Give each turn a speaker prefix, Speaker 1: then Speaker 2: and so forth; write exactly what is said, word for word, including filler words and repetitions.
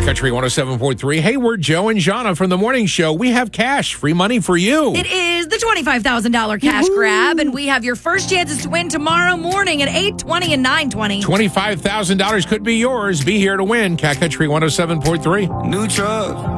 Speaker 1: Country one oh seven point three. Hey, we're Joe and Jana from the morning show. We have cash, free money for you.
Speaker 2: It is the twenty-five thousand dollars cash Woo-hoo. grab, and we have your first chances to win tomorrow morning at eight twenty and nine twenty.
Speaker 1: twenty-five thousand dollars could be yours. Be here to win. Cat Country one oh seven point three.
Speaker 3: New truck.